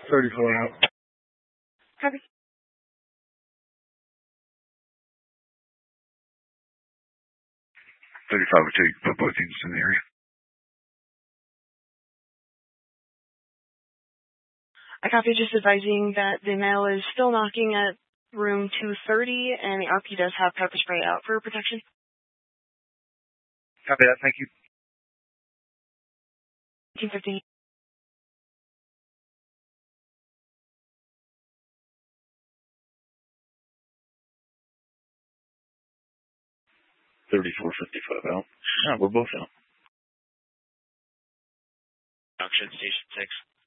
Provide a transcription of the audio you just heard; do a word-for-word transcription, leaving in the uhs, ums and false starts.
thirty-four out. Copy. thirty-five oh two, you can put both units in the area. I copy, just advising that the male is still knocking at room two thirty, and the R P does have pepper spray out for protection. Copy that, thank you. two fifty. thirty-four fifty-five out. Yeah, we're both out. Junction, Station six.